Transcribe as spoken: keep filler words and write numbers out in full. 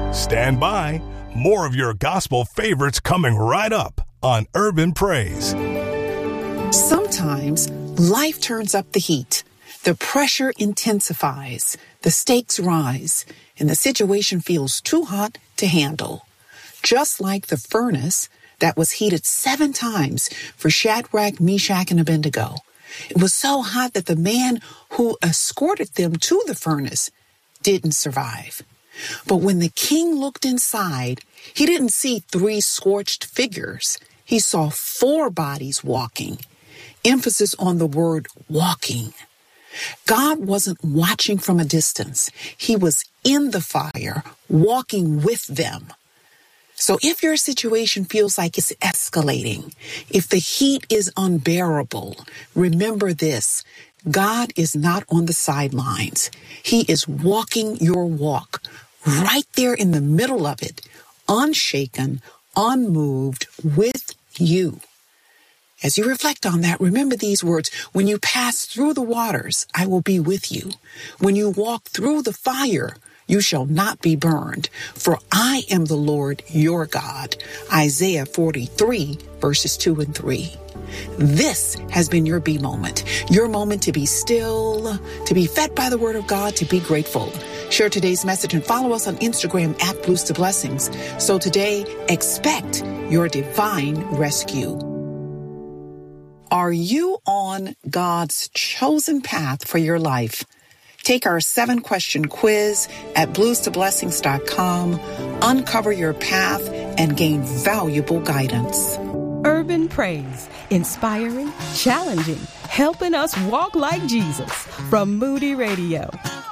Stand by. More of your gospel favorites coming right up on Urban Praise. Sometimes life turns up the heat. The pressure intensifies. The stakes rise. And the situation feels too hot to handle. Just like the furnace that was heated seven times for Shadrach, Meshach, and Abednego. It was so hot that the man who escorted them to the furnace didn't survive. But when the king looked inside, he didn't see three scorched figures. He saw four bodies walking. Emphasis on the word walking. God wasn't watching from a distance. He was in the fire, walking with them. So if your situation feels like it's escalating, if the heat is unbearable, remember this. God is not on the sidelines. He is walking your walk right there in the middle of it, unshaken, unmoved with you. As you reflect on that, remember these words. When you pass through the waters, I will be with you. When you walk through the fire, you shall not be burned, for I am the Lord your God. Isaiah forty-three, verses two and three. This has been your B moment, your moment to be still, to be fed by the word of God, to be grateful. Share today's message and follow us on Instagram at Blues to Blessings. So today, expect your divine rescue. Are you on God's chosen path for your life? Take our seven-question quiz at blues to blessings dot com. Uncover your path and gain valuable guidance. Urban Praise, inspiring, challenging, helping us walk like Jesus from Moody Radio.